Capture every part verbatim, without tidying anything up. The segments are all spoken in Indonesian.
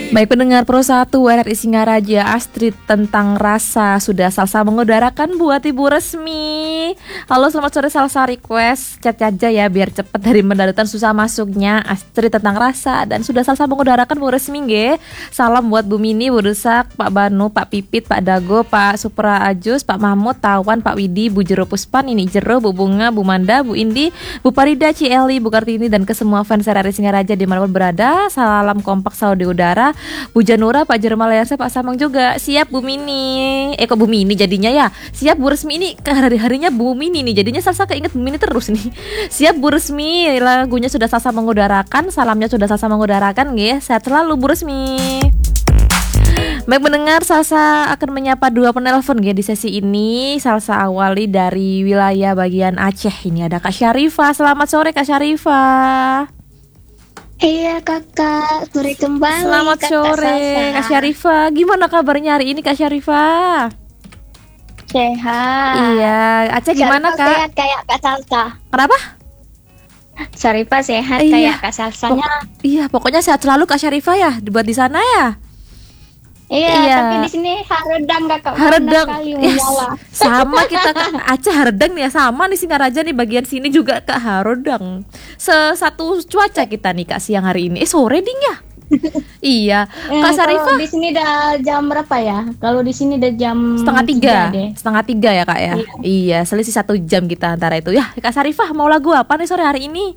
Baik pendengar Pro satu R R I Singaraja, Astrid tentang rasa sudah salsa mengudarakan buat ibu resmi. Halo selamat sore, salsa request chat aja ya biar cepet dari mendarutan susah masuknya. Astrid tentang rasa dan sudah salsa mengudarakan bu resmi nge. Salam buat Bu Mini, Bu Rusak, Pak Banu, Pak Pipit, Pak Dago, Pak Supra Ajus, Pak Mahmud, Tawan, Pak Widi, Bu Jero Puspan, ini Jero, Bu Bunga, Bu Manda, Bu Indi, Bu Parida, Cieli, Bu Kartini dan ke semua fans R R I Singaraja dimanapun berada. Salam kompak selalu di udara. Bu Janura, Pak Jermal Layarsa, Pak Samang juga. Siap Bu Mini. Eh kok Bu Mini jadinya ya? Siap Bu Resmi, ini hari-harinya Bu Mini nih. Jadinya salsa keinget Bu Mini terus nih. Siap Bu Resmi, lagunya sudah salsa mengudarakan, salamnya sudah salsa mengudarakan nggih. Sehat selalu Bu Resmi. Baik mendengar, salsa akan menyapa dua penelpon nggih di sesi ini. Salsa awali dari wilayah bagian Aceh. Ini ada Kak Syarifah. Selamat sore Kak Syarifah. Iya kakak, sore kembali. Selamat sore Kak Syarifah. Gimana kabarnya hari ini Kak Syarifah? Sehat. Iya, Aceh gimana Kak? Sehat kayak Kak Salsa. Kenapa? Syarifah sehat iya. kayak Kak Salsanya. Pok- iya, pokoknya sehat selalu Kak Syarifah ya, dibuat di sana ya. Iya, iya, tapi di sini haredang kakak. Haredang. Yes. Sama kita kan Aceh haredang nih ya, sama nih Singaraja nih bagian sini juga Kak haredang. Sesatu cuaca kita nih Kak siang hari ini. Eh sore ding ya. Iya, eh, Kak Syarifah. Di sini udah jam berapa ya? Kalau di sini udah jam setengah tiga, tiga setengah tiga ya Kak ya. Iya. iya, selisih satu jam kita antara itu. Ya, Kak Syarifah mau lagu apa nih sore hari ini?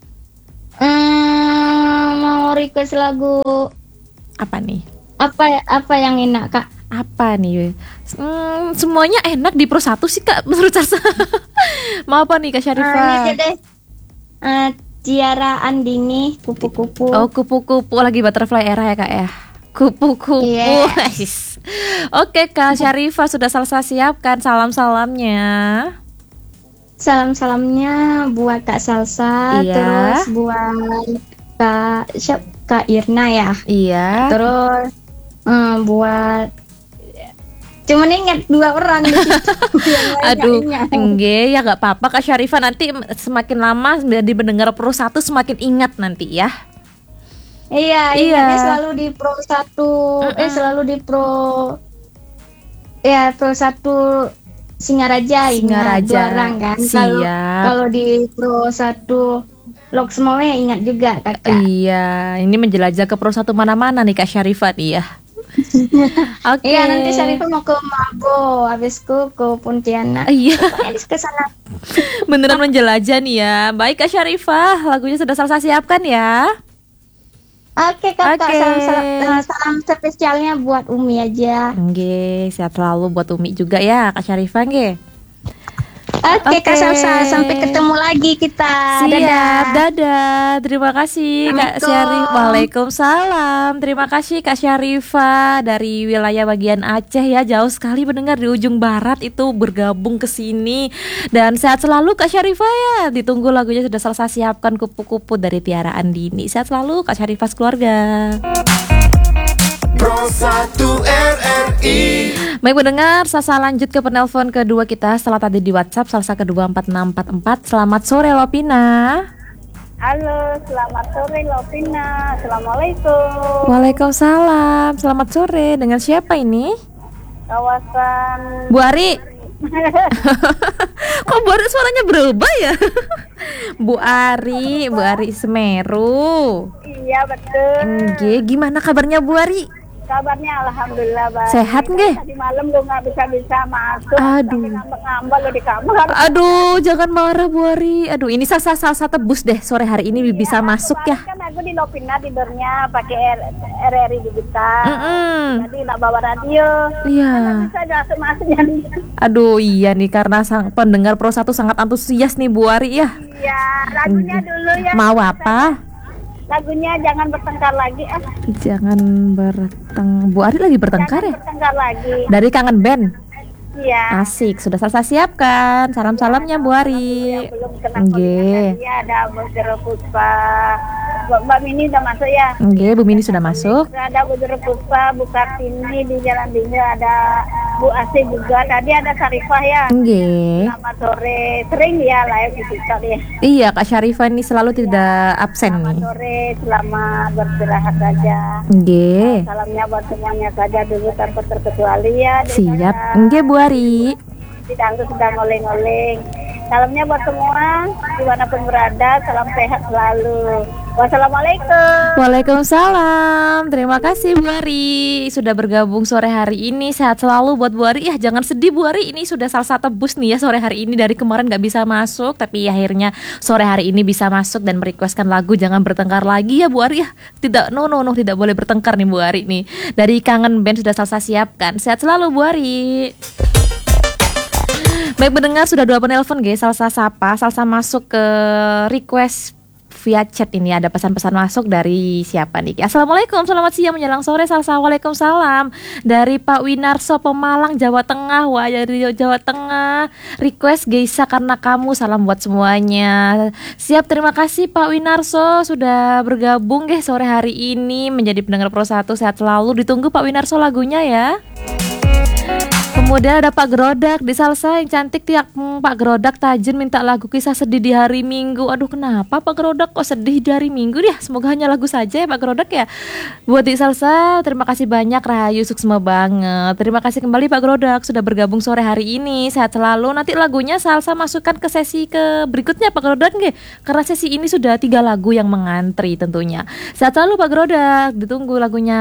Hmm, mau request lagu apa nih? Apa apa yang enak Kak? Apa nih? Hmm, semuanya enak di Pro satu sih Kak menurut saya. Mau apa nih Kak Syarifah? Uh, ini aja deh. Uh, Tiara Andini, kupu-kupu. Oh, kupu-kupu lagi butterfly era ya Kak ya. Kupu-kupu. Yes. Oke Kak Syarifah sudah selesai siapkan salam-salamnya. Salam-salamnya buat Kak Salsa, iya. terus buat Kak siap Kak Irna ya. Iya. Terus Hmm, buat cuman ingat dua orang di situ. Aduh, enggak ya nggak apa-apa Kak Syarifah, nanti semakin lama menjadi pendengar Pro satu semakin ingat nanti ya. Iya, iya. Ingatnya selalu di Pro satu, uh-uh. eh selalu di Pro ya Pro satu Singaraja, Singaraja. Dua orang kan. Kalau kalau di Pro satu Lok semuanya ingat juga Kakak. Iya, ini menjelajah ke Pro satu mana-mana nih Kak Syarifah nih ya. Oke. Okay. Iya, nanti Syarifah mau ke Mabo, habisku ke Pontianak. Iya. Ke sana. Beneran menjelajah nih ya. Baik Kak Syarifah, lagunya sudah selesai siapkan ya. Oke okay, Kakak, okay. salam, salam, salam spesialnya buat Umi aja. Nggih, sehat selalu buat Umi juga ya Kak Syarifah nggih. Oke, okay, Kak Salsa, sampai ketemu lagi kita. Siap, dadah. dadah. Terima kasih Kak Syarifah. Waalaikumsalam. Terima kasih Kak Syarifah dari wilayah bagian Aceh ya, jauh sekali mendengar di ujung barat itu bergabung ke sini. Dan sehat selalu Kak Syarifah ya. Ditunggu lagunya sudah selesai siapkan, kupu-kupu dari Tiara Andini. Sehat selalu Kak Syarifah keluarga. Pro satu R R I. Baik mendengar, Salsa lanjut ke penelpon kedua kita setelah tadi di WhatsApp Salsa kedua empat enam empat empat. Selamat sore Lopina. Halo, selamat sore Lopina. Assalamualaikum. Waalaikumsalam. Selamat sore. Dengan siapa ini? Kawasan Bu Ari. Kok baru suaranya berubah ya? Bu Ari, Bu Ari Semeru. Iya betul. Nggih, gimana kabarnya Bu Ari? Kabarnya alhamdulillah baik. Sehat nggih? Tadi malam lu nggak bisa-bisa masuk. Aduh. Ngambek-ngambek lu di kamar. Aduh, jangan marah Bu Ari. Aduh, ini salsa salsa tebus deh sore hari ini iya, bisa masuk ya. Kan aku di Lopina tidurnya pakai R R I digital. Mm-mm. Jadi nggak bawa radio. Iya. Bisa masuk masuk jadi. Aduh, iya nih karena sang pendengar Pro satu sangat antusias nih Bu Ari ya. Iya, lagunya dulu ya. Mau apa? Lagunya Jangan Bertengkar Lagi ah. Jangan berteng Bu Ari lagi bertengkar Jangan ya? Bertengkar Lagi. Dari Kangen Band. Iya. Asik, sudah selesai siapkan. Salam-salamnya Bu Ari. Belum kena Nggih. ya, ada Bu Jero Puspa. Mbak Mini udah masuk ya? Nggih, Bu Mini sudah masuk. Ada Bu Jero Puspa, Bu Kartini di Jalan Binja, ada Bu Asih juga. Tadi ada Sarifah ya. Nggih. Selamat sore. Sering ya live di TikTok ya. Iya, Kak Syarifah ini selalu tidak absen Selamat nih. sore, selamat beristirahat saja. Nggih. Salamnya buat semuanya saja dulu tanpa terkecuali ya. Siap. Nggih, Bu Ari. Tidak sedang oleng-oleng. Salamnya buat semua dimanapun berada. Salam sehat selalu. Wassalamualaikum. Waalaikumsalam. Terima kasih Bu Ari sudah bergabung sore hari ini. Sehat selalu buat Bu Ari. Ya jangan sedih Bu Ari, ini sudah Salsa tebus nih ya sore hari ini. Dari kemarin gak bisa masuk, tapi akhirnya sore hari ini bisa masuk dan merequestkan lagu Jangan Bertengkar Lagi ya Bu Ari ya. Tidak, no no no, tidak boleh bertengkar nih Bu Ari nih. Dari Kangen Band sudah Salsa siapkan. Sehat selalu Bu Ari. Baik mendengar, sudah dua penelpon guys. Salsa sapa, Salsa masuk ke request via chat ini. Ada pesan-pesan masuk dari siapa nih? Assalamualaikum, selamat siang menjelang sore Salsa. Waalaikumsalam. Dari Pak Winarso Pemalang, Jawa Tengah. Wah, dari Jawa Tengah. Request Geisa Karena Kamu. Salam buat semuanya. Siap, terima kasih Pak Winarso sudah bergabung guys sore hari ini menjadi pendengar Pro satu. Sehat selalu. Ditunggu Pak Winarso lagunya ya. Kemudian ada Pak Gerodak di Salsa yang cantik tiap hmm, Pak Gerodak Tajin minta lagu Kisah Sedih di Hari Minggu. Aduh kenapa Pak Gerodak kok sedih di hari Minggu dia? Semoga hanya lagu saja ya Pak Gerodak ya. Buat di Salsa terima kasih banyak, Rahayu Suksma banget. Terima kasih kembali Pak Gerodak sudah bergabung sore hari ini. Sehat selalu. Nanti lagunya Salsa masukkan ke sesi ke berikutnya Pak Gerodak nggih. Karena sesi ini sudah tiga lagu yang mengantri tentunya. Sehat selalu Pak Gerodak. Ditunggu lagunya.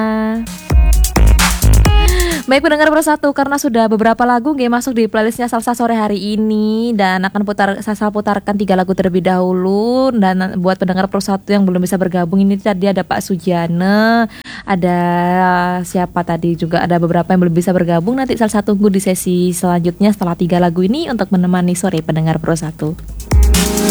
Baik pendengar Pro satu, karena sudah beberapa lagu nggak masuk di playlistnya Salsa sore hari ini dan akan putar Salsa putarkan tiga lagu terlebih dahulu. Dan buat pendengar Pro satu yang belum bisa bergabung ini tadi ada Pak Sujana, ada siapa tadi juga ada beberapa yang belum bisa bergabung. Nanti Salsa tunggu di sesi selanjutnya setelah tiga lagu ini untuk menemani sore pendengar Pro satu.